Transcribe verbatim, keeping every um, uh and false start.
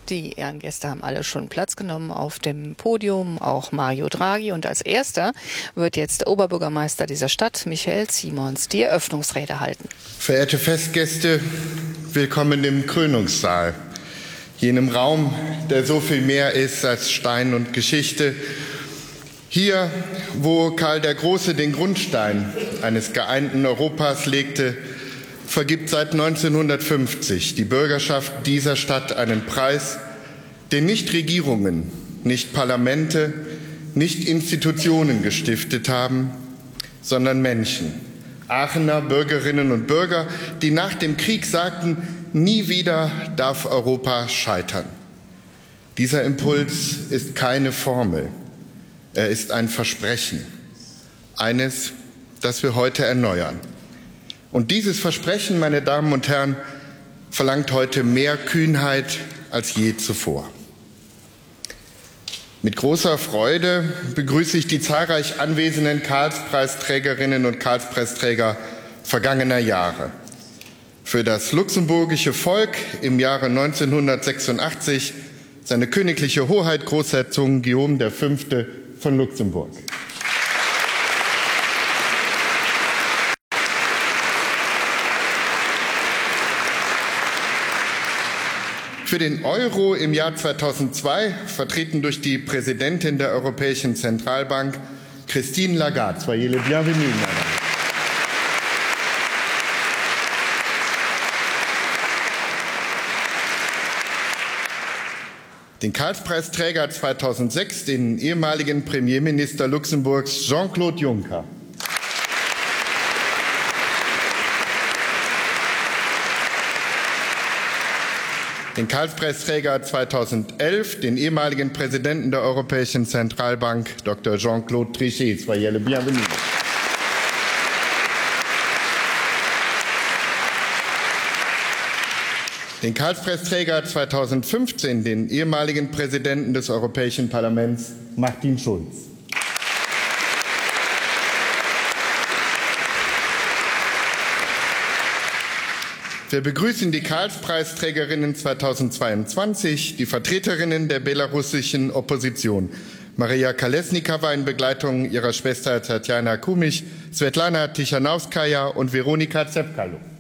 Die Ehrengäste haben alle schon Platz genommen auf dem Podium, auch Mario Draghi. Und als erster wird jetzt der Oberbürgermeister dieser Stadt, Michael Simons, die Eröffnungsrede halten. Verehrte Festgäste, willkommen im Krönungssaal, jenem Raum, der so viel mehr ist als Stein und Geschichte. Hier, wo Karl der Große den Grundstein eines geeinten Europas legte, vergibt seit neunzehnhundertfünfzig die Bürgerschaft dieser Stadt einen Preis, den nicht Regierungen, nicht Parlamente, nicht Institutionen gestiftet haben, sondern Menschen, Aachener Bürgerinnen und Bürger, die nach dem Krieg sagten, nie wieder darf Europa scheitern. Dieser Impuls ist keine Formel, er ist ein Versprechen, eines, das wir heute erneuern. Und dieses Versprechen, meine Damen und Herren, verlangt heute mehr Kühnheit als je zuvor. Mit großer Freude begrüße ich die zahlreich anwesenden Karlspreisträgerinnen und Karlspreisträger vergangener Jahre. Für das luxemburgische Volk im Jahre neunzehnhundertsechsundachtzig seine königliche Hoheit Großherzog Guillaume der Fünfte von Luxemburg. Für den Euro im Jahr zweitausendzwei, vertreten durch die Präsidentin der Europäischen Zentralbank, Christine Lagarde. Soyez les bienvenus, madame. Den Karlspreisträger zweitausendsechs, den ehemaligen Premierminister Luxemburgs Jean-Claude Juncker. Den Karlspreisträger zweitausendelf, den ehemaligen Präsidenten der Europäischen Zentralbank, Doktor Jean-Claude Trichet. Soyez les bienvenus. Den Karlspreisträger zweitausendfünfzehn, den ehemaligen Präsidenten des Europäischen Parlaments, Martin Schulz. Wir begrüßen die Karlspreisträgerinnen zweitausendzweiundzwanzig, die Vertreterinnen der belarussischen Opposition, Maria Kolesnikova in Begleitung ihrer Schwester Tatjana Kumich, Svetlana Tichanowskaja und Veronika Zepkalo.